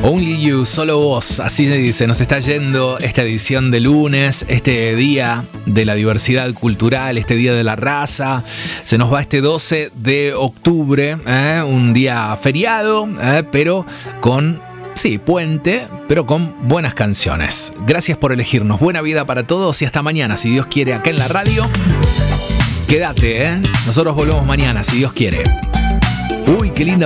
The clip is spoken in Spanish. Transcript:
Only You, solo vos, así se nos está yendo esta edición de lunes, este día de la diversidad cultural, este día de la raza. Se nos va este 12 de octubre, un día feriado, pero con, sí, puente, pero con buenas canciones. Gracias por elegirnos, buena vida para todos y hasta mañana, si Dios quiere, acá en la radio. Quédate, nosotros volvemos mañana, si Dios quiere. Uy, qué linda